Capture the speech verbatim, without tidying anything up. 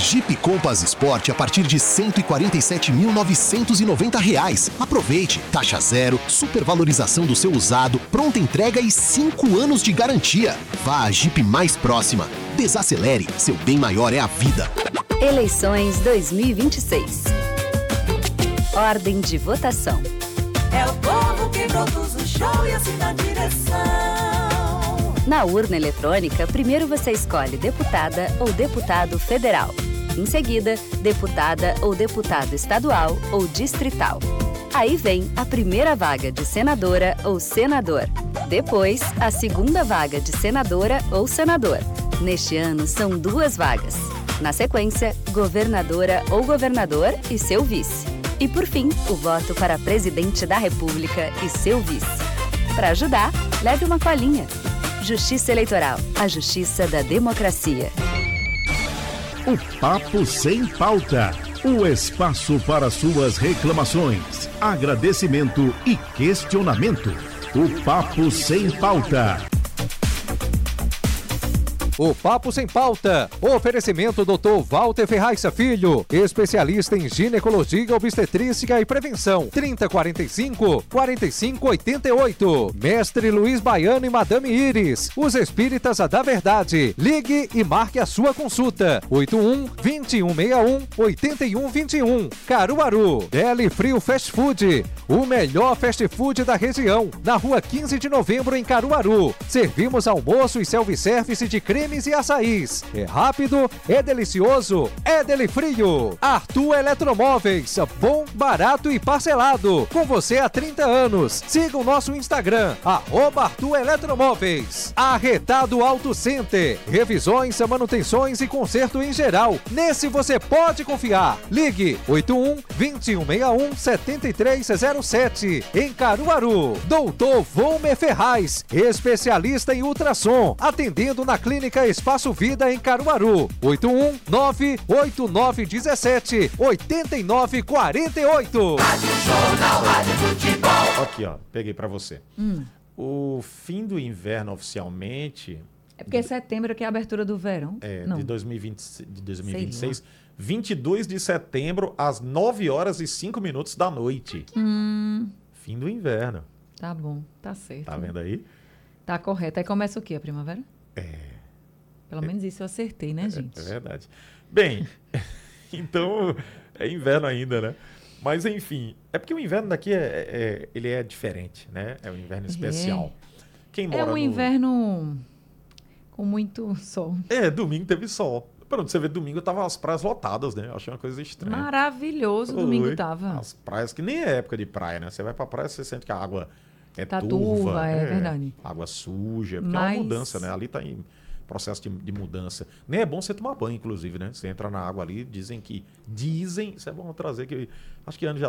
Jeep Compass Sport a partir de cento e quarenta e sete mil novecentos e noventa reais. Aproveite, taxa zero, supervalorização do seu usado, pronta entrega e cinco anos de garantia. Vá à Jeep mais próxima. Desacelere, seu bem maior é a vida. Eleições dois mil e vinte e seis. Ordem de votação. É o povo que produz o show e assina a direção. Na urna eletrônica, primeiro você escolhe deputada ou deputado federal. Em seguida, deputada ou deputado estadual ou distrital. Aí vem a primeira vaga de senadora ou senador. Depois, a segunda vaga de senadora ou senador. Neste ano, são duas vagas. Na sequência, governadora ou governador e seu vice. E, por fim, o voto para presidente da República e seu vice. Para ajudar, leve uma colinha. Justiça Eleitoral, a justiça da democracia. O Papo Sem Pauta. O espaço para suas reclamações, agradecimento e questionamento. O Papo Sem Pauta. O Papo Sem Pauta. Oferecimento doutor Walter Ferraiça Filho, especialista em ginecologia, obstetrícia e prevenção. trinta quarenta e cinco, quarenta e cinco oitenta e oito. Mestre Luiz Baiano e Madame Iris, os espíritas da verdade. Ligue e marque a sua consulta. oito um, vinte e um sessenta e um, oitenta e um vinte e um. Caruaru. Deli Frio Fast Food, o melhor fast food da região. Na rua quinze de novembro, em Caruaru. Servimos almoço e self-service de creme e açaís. É rápido, é delicioso, é Deli Frio. Arthur Eletromóveis, bom, barato e parcelado. Com você há trinta anos. Siga o nosso Instagram, arroba Arthur Eletromóveis. Arretado Auto Center, revisões, manutenções e conserto em geral. Nesse você pode confiar. Ligue oito um, vinte e um sessenta e um, setenta e três zero sete. Em Caruaru. Doutor Volmer Ferraz, especialista em ultrassom, atendendo na clínica Espaço Vida em Caruaru. oito um, nove oito nove um sete, oito nove quatro oito. Rádio Jornal, Rádio Futebol. Aqui, ó, peguei pra você. Hum. O fim do inverno oficialmente... É porque setembro que é a abertura do verão. É, Não. de, dois mil e vinte, de dois mil e vinte e seis. vinte e dois de setembro, às nove horas e cinco minutos da noite. Hum. Fim do inverno. Tá bom, tá certo. Tá vendo aí? Tá correto. Aí começa o quê? A primavera? É... Pelo menos isso eu acertei, né, gente? É, é verdade. Bem, então é inverno ainda, né? Mas, enfim, é porque o inverno daqui é, é, ele é diferente, né? É um inverno especial. É, Quem mora é um no... inverno com muito sol. É, domingo teve sol. Pronto, você vê, domingo tava as praias lotadas, né? Eu achei uma coisa estranha. Maravilhoso, Oi. domingo tava. As praias, que nem é época de praia, né? Você vai pra praia, você sente que a água é tá turva. turva, é, é verdade. Água suja, porque Mas... é uma mudança, né? Ali tá em processo de, de mudança. Nem é bom você tomar banho, inclusive, né? Você entra na água ali, dizem que... Dizem, isso é bom trazer, que acho que ano já